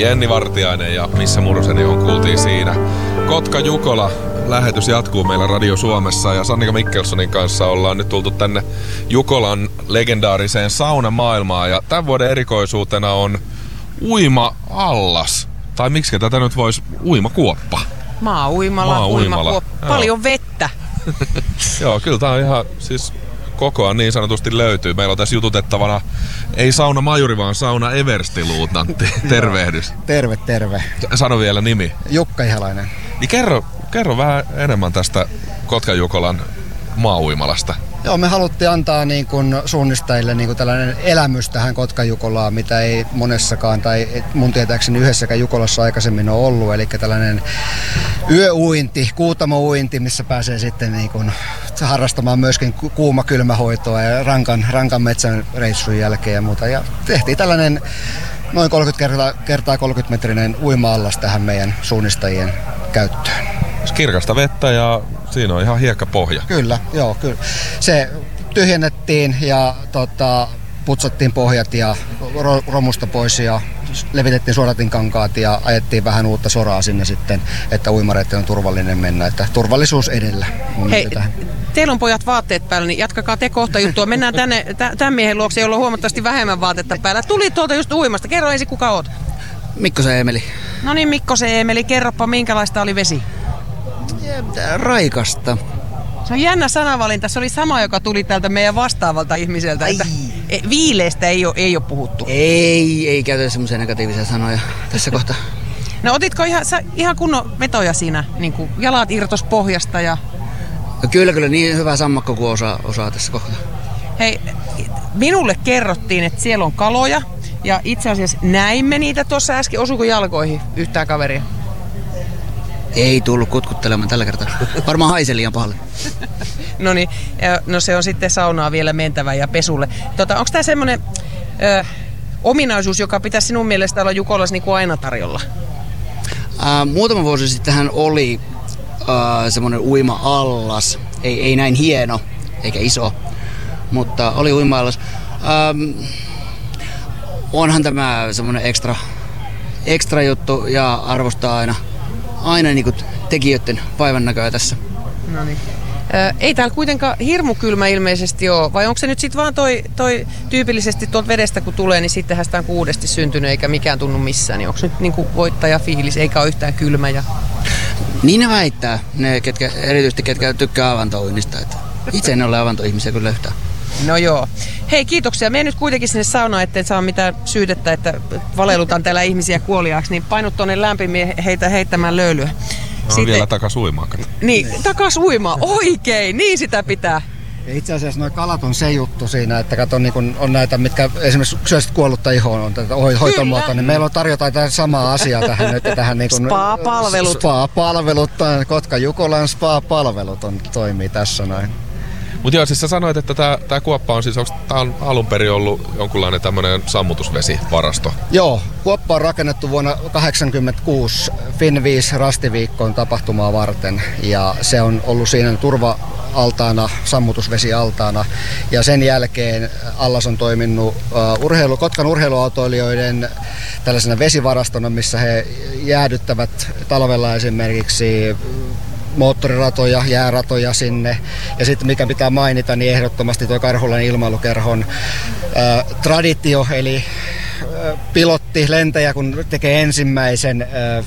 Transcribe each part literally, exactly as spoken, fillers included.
Jenni Vartiainen ja Missä Muruseni on kuultiin siinä. Kotka Jukola lähetys jatkuu meillä Radio Suomessa ja Sannika Mikkelsonin kanssa ollaan nyt tultu tänne Jukolan legendaariseen saunamaailmaan ja tämän vuoden erikoisuutena on uima-allas. Tai miksi tätä nyt voisi uimakuoppa? Maa-uimala, Maa uimakuoppa. Paljon vettä. Joo, kyllä tää on ihan siis kokoa niin sanotusti löytyy. Meillä on tässä jututettavana ei sauna majuri, vaan sauna everstiluutnantti. Tervehdys. Terve, terve. Sano vielä nimi. Jukka Ihalainen. Niin kerro, kerro vähän enemmän tästä Kotkan Jukolan maa-uimalasta. Joo, me haluttiin antaa niin kuin suunnistajille niin kuin tällainen elämys tähän Kotkan Jukolaan, mitä ei monessakaan tai mun tietääkseni yhdessäkään Jukolassa aikaisemmin ole ollut. Eli tällainen yöuinti, kuutamouinti, missä pääsee sitten niin kuin harrastamaan myöskin kuuma-kylmähoitoa ja rankan, rankan metsän reissun jälkeen ja muuta. Ja tehtiin tällainen noin kolmekymmentä kertaa kolmekymmentä metrinen uima-allas tähän meidän suunnistajien käyttöön. Kirkasta vettä ja siinä on ihan hiekkapohja. Kyllä, joo, kyllä. Se tyhjennettiin ja tota, putsattiin pohjat ja ro- romusta pois ja levitettiin suodatinkankaat ja ajettiin vähän uutta soraa sinne sitten, että uimareitten on turvallinen mennä, että turvallisuus edellä. Hei, teillä on pojat vaatteet päällä, niin jatkakaa te kohta juttua. Mennään tänne tämän miehen luokse, jolla on huomattavasti vähemmän vaatetta päällä. Tuli tuolta just uimasta. Kerro ensin, kuka oot? Mikkosen Eemeli. No niin, Mikkosen Eemeli, kerropa minkälaista oli vesi? Raikasta. Se on jännä sanavalinta. Se oli sama, joka tuli tältä meidän vastaavalta ihmiseltä. Että viileestä ei ole, ei ole puhuttu. Ei, ei käytetä semmoisia negatiivisia sanoja tässä kohtaa. No otitko ihan, sä, ihan kunnon vetoja siinä? Niin kuin jalat irtos pohjasta ja... No kyllä, kyllä. Niin hyvä sammakko kuin osaa, osaa tässä kohtaa. Hei, minulle kerrottiin, että siellä on kaloja. Ja itse asiassa näimme niitä tuossa äsken. Osuuko jalkoihin yhtään kaveria? Ei tullut kutkuttelemaan tällä kertaa. Varmaan haisee liian pahalle. No niin, no se on sitten saunaa vielä mentävä ja pesulle. Tota, onko tämä semmoinen ö, ominaisuus, joka pitäisi sinun mielestä olla Jukolassa niin kuin aina tarjolla? Ää, muutama vuosi sittenhän oli ää, semmoinen uima-allas. Ei, ei näin hieno eikä iso, mutta oli uima-allas. Ää, onhan tämä semmoinen ekstra, ekstra juttu ja arvostaa aina. Aina niin kuin tekijöiden vaivan näköä tässä. No niin. Ö, ei täällä kuitenkaan hirmu kylmä ilmeisesti ole, vai onko se nyt sitten vaan toi, toi tyypillisesti tuolta vedestä kun tulee, niin sittenhän sitä on kuudesti syntynyt eikä mikään tunnu missään, niin onko nyt niin kuin voittajafiilis eikä ole yhtään kylmä? Ja... Niin ne väittää, ne ketkä, erityisesti ketkä tykkää avantouinnista. Itse en ole avantoihmisiä kyllä yhtään. No joo. Hei, kiitoksia. Mene nyt kuitenkin sinne saunaan, etten saa mitään syytettä, että valeilutaan täällä ihmisiä kuoliaaksi, niin painut tuonne lämpimiin heitä heittämään löylyä. No Sitten... vielä takas uimaan. Niin, takas uimaan. Oikein, niin sitä pitää. Ja itse asiassa nuo kalat on se juttu siinä, että kato, niin kun on näitä, mitkä esimerkiksi syösit kuollutta ihoon, on tätä hoitomuotoa, niin meillä on tarjota tätä samaa asiaa tähän nyt. Tähän niin kun, spa-palvelut. Spa-palvelut, Kotkan Jukolan spa-palvelut on, toimii tässä näin. Mutta joo, siis sä sanoit, että tää, tää kuoppa on siis, onko tää on alun perin ollut jonkunlainen tämmönen sammutusvesivarasto? Joo, kuoppa on rakennettu vuonna kahdeksankymmentäkuusi Finviis Rastiviikkoon tapahtumaa varten ja se on ollut siinä turva-altaana, sammutusvesialtaana ja sen jälkeen allas on toiminut uh, urheilu, Kotkan urheiluautoilijoiden tällaisena vesivarastona, missä he jäädyttävät talvella esimerkiksi moottoriratoja, jääratoja sinne. Ja sitten mikä pitää mainita, niin ehdottomasti tuo Karhulan ilmailukerhon ää, traditio, eli ää, pilotti, lentäjä, kun tekee ensimmäisen ää,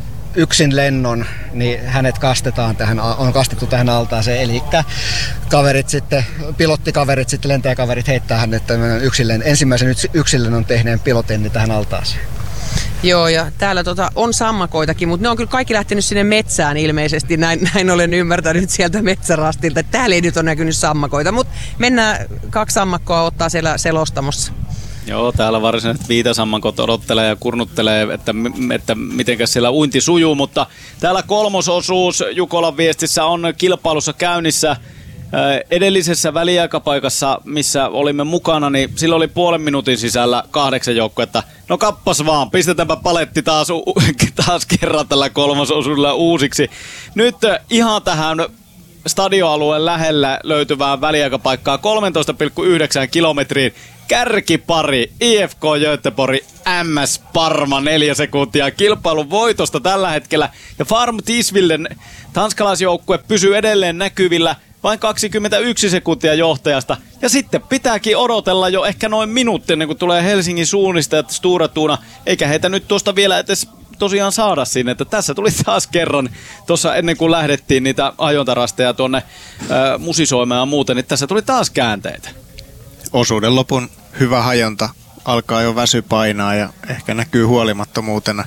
yksin lennon, niin hänet kastetaan tähän, on kastettu tähän altaaseen. Eli kaverit sitten, pilottikaverit, sitten lentäjäkaverit heittää hänet yksillen, ensimmäisen yksillennon tehneen pilotin niin tähän altaaseen. Joo, ja täällä tota, on sammakoitakin, mutta ne on kyllä kaikki lähtenyt sinne metsään ilmeisesti, näin, näin olen ymmärtänyt sieltä metsärastilta. Täällä ei nyt ole näkynyt sammakoita, mutta mennään kaksi sammakkoa ottaa siellä selostamossa. Joo, täällä varsinaiset viitasammakot odottelee ja kurnuttelee, että, että mitenkäs siellä uinti sujuu, mutta täällä kolmososuus Jukolan viestissä on kilpailussa käynnissä. Edellisessä väliaikapaikassa, missä olimme mukana, niin sillä oli puolen minuutin sisällä kahdeksan joukkuetta. No kappas vaan, pistetäänpä paletti taas, taas kerran tällä kolmososuudella uusiksi. Nyt ihan tähän stadioalueen lähellä löytyvään väliaikapaikkaa kolmetoista pilkku yhdeksän kilometriin. Kärkipari I F K Göteborg M S Parma neljä sekuntia kilpailun voitosta tällä hetkellä. Ja Farm Tisvilden tanskalaisjoukkue pysyy edelleen näkyvillä vain kaksikymmentäyksi sekuntia johtajasta. Ja sitten pitääkin odotella jo ehkä noin minuutti ennen kuin tulee Helsingin suunnistajat Stora Tuna. Eikä heitä nyt tuosta vielä edes tosiaan saada sinne. Että tässä tuli taas kerran, tuossa ennen kuin lähdettiin niitä ajontarasteja tuonne ää, musisoimaan ja muuten, niin tässä tuli taas käänteitä. Osuuden lopun hyvä hajonta, alkaa jo väsy painaa ja ehkä näkyy huolimattomuutena.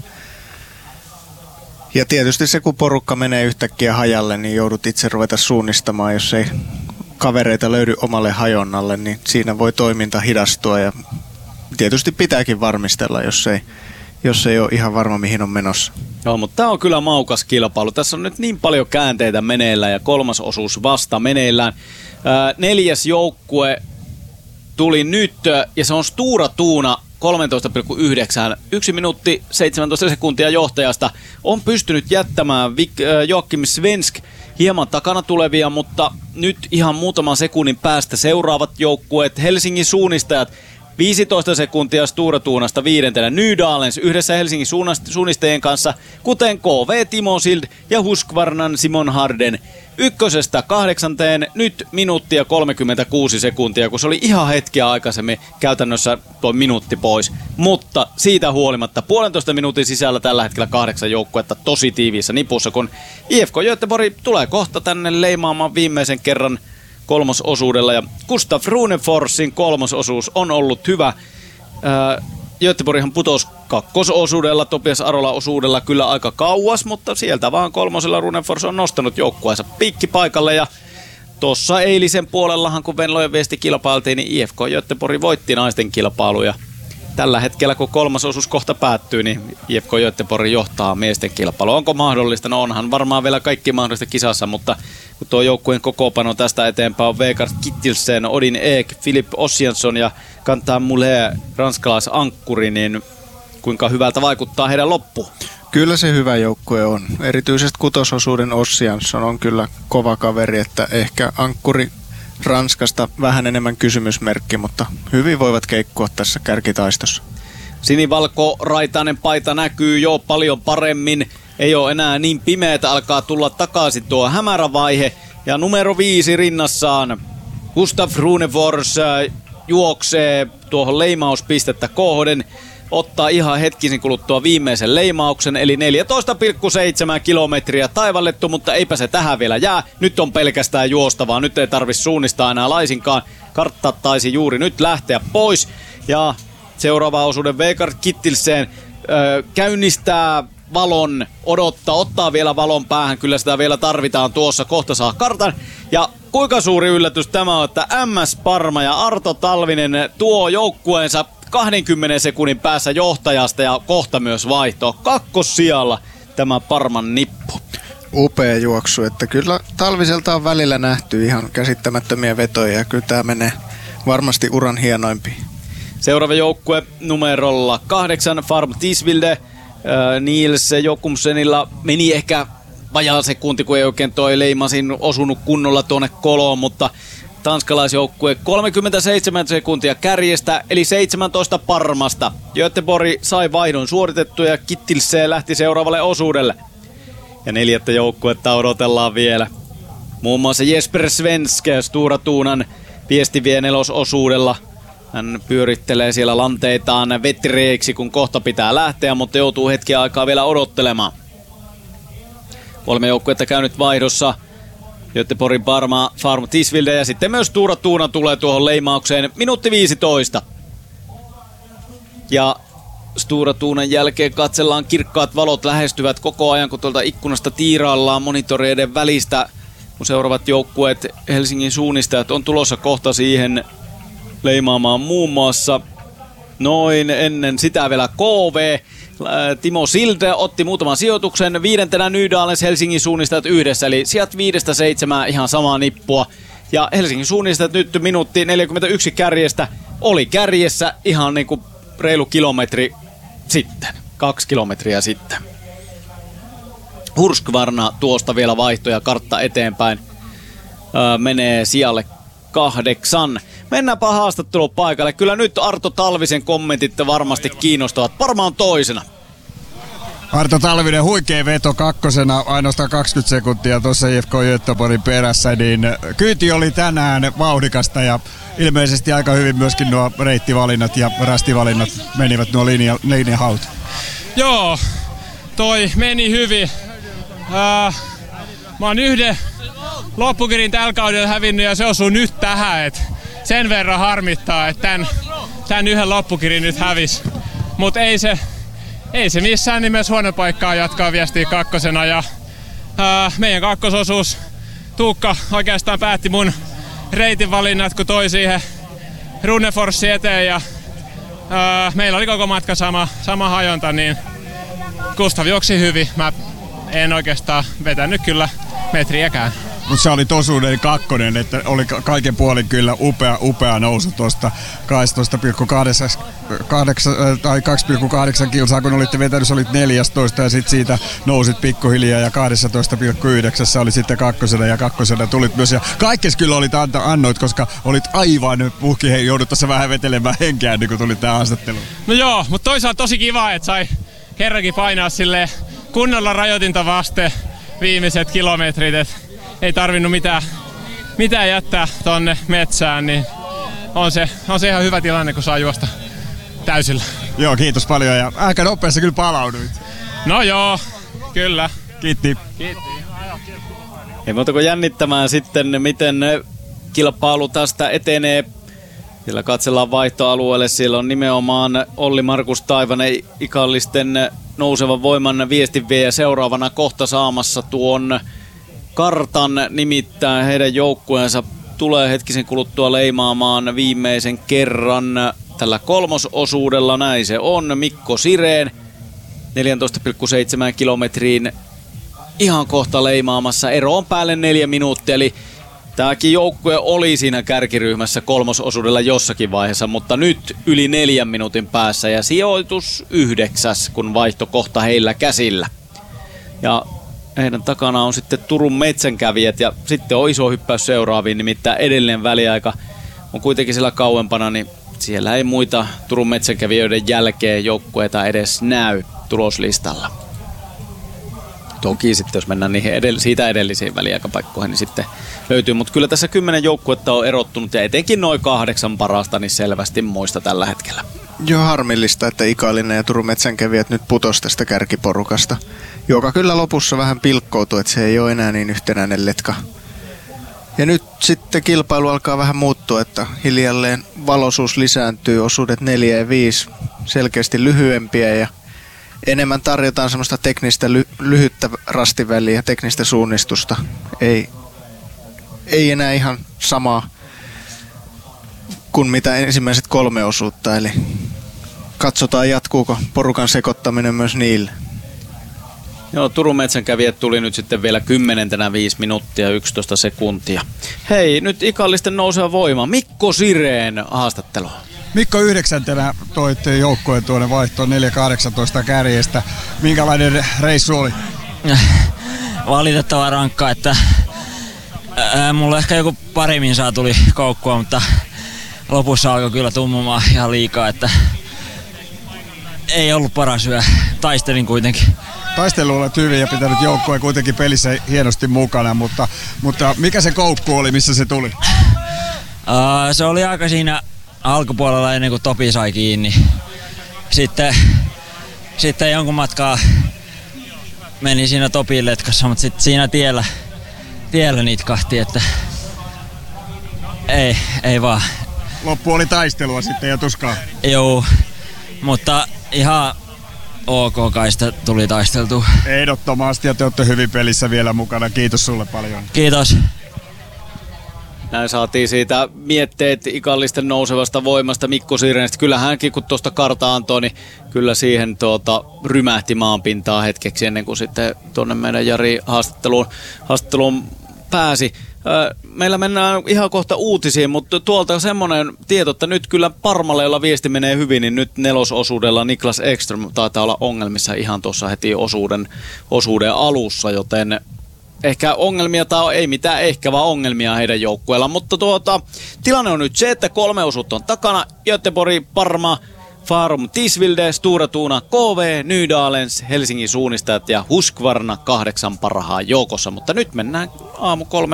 Ja tietysti se, kun porukka menee yhtäkkiä hajalle, niin joudut itse ruveta suunnistamaan, jos ei kavereita löydy omalle hajonnalle, niin siinä voi toiminta hidastua ja tietysti pitääkin varmistella, jos ei, jos ei ole ihan varma, mihin on menossa. Joo, mutta tämä on kyllä maukas kilpailu. Tässä on nyt niin paljon käänteitä meneillään ja kolmas osuus vasta meneillään. Ää, neljäs joukkue tuli nyt ja se on Stora Tuna kolmetoista pilkku yhdeksän. Yksi minuutti seitsemäntoista sekuntia johtajasta on pystynyt jättämään Vik- äh, Joakim Svensk hieman takana tulevia, mutta nyt ihan muutaman sekunnin päästä seuraavat joukkueet. Helsingin suunnistajat viisitoista sekuntia Stora Tunasta viidentenä. Nydalens yhdessä Helsingin suunnistajien kanssa, kuten K V Timo Sild ja Husqvarnan Simon Harden. Ykkösestä kahdeksanteen nyt minuuttia kolmekymmentäkuusi sekuntia, kun se oli ihan hetkiä aikaisemmin käytännössä tuo minuutti pois. Mutta siitä huolimatta puolentoista minuutin sisällä tällä hetkellä kahdeksan joukkuetta tosi tiiviissä nipussa, kun I F K Göteborg tulee kohta tänne leimaamaan viimeisen kerran kolmososuudella. Ja Gustav Runeforsin kolmososuus on ollut hyvä. Öö, Göteborghan putosi kakkososuudella, Topias Arola osuudella kyllä aika kauas, mutta sieltä vaan kolmosella Runefors on nostanut joukkueensa piikkipaikalle. Ja tuossa eilisen puolellahan, kun Venlojen viesti kilpailtiin, niin I F K Göteborg voitti naisten kilpailuja. Tällä hetkellä, kun kolmas osuus kohta päättyy, niin I F K Göteborg johtaa miesten kilpailua. Onko mahdollista? No onhan varmaan vielä kaikki mahdollista kisassa, mutta kun tuo joukkueen kokoopano tästä eteenpäin on Vegard Kittilsen, Odin Eek, Philip Ossiansson ja Quentin Moulet, ranskalaisankkuri, niin kuinka hyvältä vaikuttaa heidän loppu? Kyllä se hyvä joukkue on. Erityisesti kutososuuden Ossiansson on kyllä kova kaveri, että ehkä ankkuri Ranskasta vähän enemmän kysymysmerkki, mutta hyvin voivat keikkua tässä kärkitaistossa. Sinivalko-raitainen paita näkyy jo paljon paremmin. Ei ole enää niin pimeätä, alkaa tulla takaisin tuo hämärä vaihe. Ja numero viisi rinnassaan Gustav Runefors juoksee tuohon leimauspistettä kohden. Ottaa ihan hetkisen kuluttua viimeisen leimauksen, eli neljätoista pilkku seitsemän kilometriä taivallettu, mutta eipä se tähän vielä jää. Nyt on pelkästään juostavaa, nyt ei tarvitse suunnistaa enää laisinkaan. Kartta taisi juuri nyt lähteä pois. Ja seuraava osuuden Vegard Kittilsen öö, käynnistää valon, odottaa, ottaa vielä valon päähän, kyllä sitä vielä tarvitaan tuossa, kohta saa kartan. Ja kuinka suuri yllätys tämä on, että M S Parma ja Arto Talvinen tuo joukkueensa kaksikymmentä sekunnin päässä johtajasta ja kohta myös vaihtoa. Kakkossijalla tämä Parman nippu. Upea juoksu, että kyllä Talviselta on välillä nähty ihan käsittämättömiä vetoja ja kyllä tämä menee varmasti uran hienoimpiin. Seuraava joukkue numerolla kahdeksan, Farm Tisvilde. Niels Jokumsenilla meni ehkä vajaa sekunti, kun ei oikein toi leimasin osunut kunnolla tuonne koloon, mutta tanskalaisjoukkue kolmekymmentäseitsemän sekuntia kärjestä, eli seitsemäntoista Parmasta. Göteborg sai vaihdon suoritettua ja Kittilse lähti seuraavalle osuudelle. Ja neljättä joukkuetta odotellaan vielä. Muun muassa Jesper Svensk Stora Tunan viesti vie nelososuudella. Hän pyörittelee siellä lanteitaan vetreeksi, kun kohta pitää lähteä, mutta joutuu hetken aikaa vielä odottelemaan. Kolme joukkuetta käynyt vaihdossa. Göteborgin Parma, Farm Tisvilde ja sitten myös Stora Tuna tulee tuohon leimaukseen. Minuutti viisitoista. Ja Stora Tunan jälkeen katsellaan, kirkkaat valot lähestyvät koko ajan, kun tuolta ikkunasta tiiraillaan monitoreiden välistä. Kun seuraavat joukkueet, Helsingin suunnistajat, on tulossa kohta siihen leimaamaan muun muassa noin ennen sitä vielä K V. Timo Silde otti muutaman sijoituksen. Viidentenä Nydalens Helsingin suunnistajat yhdessä, eli sijat viidestä seitsemään ihan samaa nippua. Ja Helsingin suunnistajat nyt minuutti neljäkymmentäyksi kärjestä oli kärjessä ihan niin kuin reilu kilometri sitten. Kaksi kilometriä sitten. Husqvarna tuosta vielä vaihtoja kartta eteenpäin. Öö, menee sijalle kahdeksan. Mennäänpä haastattelun paikalle. Kyllä nyt Arto Talvisen kommentit varmasti kiinnostavat. Varmaan toisena. Arto Talvinen, huikea veto kakkosena, ainoastaan kaksikymmentä sekuntia tuossa I F K Göteborgin perässä, niin kyyti oli tänään vauhdikasta ja ilmeisesti aika hyvin myöskin nuo reittivalinnat ja rastivalinnat menivät nuo linja, linjahaut. Joo, toi meni hyvin. Uh, mä oon yhden loppukirin tällä kaudella hävinnyt ja se osuu nyt tähän, et sen verran harmittaa, että tän, tän yhden loppukirin nyt hävis. Mut ei se, ei se missään nimessä huono paikkaa jatkaa viestiä kakkosena ja uh, meidän kakkososuus Tuukka oikeastaan päätti mun reitin valinnat, kun toi siihen Runneforssi eteen ja uh, meillä oli koko matka sama, sama hajonta, niin Gustav juoksi hyvin. Mä en oikeastaan vetänyt kyllä metriäkään. Mutta se oli tosuuden kakkonen, että oli kaiken puolin kyllä upea, upea nousu tuosta kaksitoista pilkku kahdeksan tai kaksi pilkku kahdeksan kilsaa, kun olitte vetänyt, olit neljätoista ja sitten siitä nousit pikkuhiljaa ja kaksitoista pilkku yhdeksän oli sitten kakkosena ja kakkosena tulit myös. Ja kaikkes kyllä olit anta, annoit, koska olit aivan puhki, hei, joudut tässä vähän vetelemään henkeä, niin kun tuli tää haastattelu. No joo, mutta toisaalta tosi kiva, että sai kerrankin painaa silleen kunnolla rajoitinta vasten viimeiset kilometrit, et ei tarvinnut mitään, mitään jättää tonne metsään, niin on se, on se ihan hyvä tilanne, kun saa juosta täysillä. Joo, kiitos paljon ja aika nopeasti kyllä palauduit. No joo, kyllä. Kiitti. Kiitti. Ei muuta kuin jännittämään sitten, miten kilpailu tästä etenee. Siellä katsellaan vaihtoalueelle. Siellä on nimenomaan Olli Markus Taivanen ikallisten nousevan voiman viestinviejä seuraavana kohta saamassa tuon kartan, nimittäin heidän joukkueensa tulee hetkisen kuluttua leimaamaan viimeisen kerran tällä kolmososuudella. Näin se on. Mikko Sirén neljätoista pilkku seitsemän kilometriin ihan kohta leimaamassa. Ero on päälle neljä minuuttia, eli tämäkin joukkue oli siinä kärkiryhmässä kolmososuudella jossakin vaiheessa, mutta nyt yli neljän minuutin päässä ja sijoitus yhdeksäs, kun vaihto kohta heillä käsillä. Ja heidän takana on sitten Turun metsänkävijät ja sitten on iso hyppäys seuraaviin, nimittäin edellinen väliaika on kuitenkin siellä kauempana, niin siellä ei muita Turun metsänkävijöiden jälkeen joukkueita edes näy tuloslistalla. Toki sitten jos mennään niihin edell- siitä edellisiin väliaikapaikkoihin, niin sitten löytyy. Mutta kyllä tässä kymmenen joukkuetta on erottunut ja etenkin noin kahdeksan parasta niin selvästi muista tällä hetkellä. Joo, harmillista, että Ikalinen ja Turun metsänkävijät nyt putos tästä kärkiporukasta, joka kyllä lopussa vähän pilkkoutuu, että se ei ole enää niin yhtenäinen letka. Ja nyt sitten kilpailu alkaa vähän muuttua, että hiljalleen valoisuus lisääntyy, osuudet neljä ja viisi selkeästi lyhyempiä ja enemmän tarjotaan semmoista teknistä ly- lyhyttä rastiväliä, teknistä suunnistusta. Ei, ei enää ihan samaa kuin mitä ensimmäiset kolme osuutta, eli katsotaan jatkuuko porukan sekoittaminen myös niille. Joo, Turun metsänkävijät tuli nyt sitten vielä kymmenentenä viisi minuuttia yksitoista sekuntia. Hei, nyt ikallisten nouseva voima. Mikko Sirén haastattelu. Mikko yhdeksäntenä toitte joukkojen tuonne vaihtoon neljä kahdeksantoista kärjestä. Minkälainen reissu oli? Valitettava rankka, että ää, mulla ehkä joku pari minsaa tuli koukkua, mutta lopussa alkoi kyllä tummumaan ihan liikaa, että ei ollut paras yö. Taistelin kuitenkin. Taistelu olet hyvin ja pitänyt joukkoja kuitenkin pelissä hienosti mukana, mutta, mutta mikä se koukku oli, missä se tuli? Ää, se oli aika siinä alkupuolella ennen kuin Topi sai kiinni. Sitten, sitten jonkun matkaa meni siinä Topin letkassa, mutta sitten siinä tiellä, tiellä nitkahti, että ei, ei vaan. Loppu oli taistelua sitten ja tuskaa. Joo, mutta ihan ok kaista tuli taisteltua. Ehdottomasti ja te olette hyvin pelissä vielä mukana. Kiitos sulle paljon. Kiitos. Näin saatiin siitä mietteet ikallisten nousevasta voimasta Mikko Sirénistä. Kyllä hänkin kun tuosta karta antoi, niin kyllä siihen tuota, rymähti maanpintaa hetkeksi ennen kuin sitten tuonne meidän Jari haastatteluun, haastatteluun pääsi. Meillä mennään ihan kohta uutisiin, mutta tuolta semmoinen tieto, että nyt kyllä Parmalle, jolla viesti menee hyvin, niin nyt nelososuudella Niklas Ekström taitaa olla ongelmissa ihan tuossa heti osuuden, osuuden alussa, joten ehkä ongelmia tai ei mitään ehkä, vaan ongelmia heidän joukkueella. Mutta tuota, tilanne on nyt se, että kolme osuutta on takana. Göteborg, Parma, Farum, Tisvilde, Stora Tuna, K V, Nydalens, Helsingin suunnistajat ja Husqvarna kahdeksan parhaan joukossa. Mutta nyt mennään aamu kolme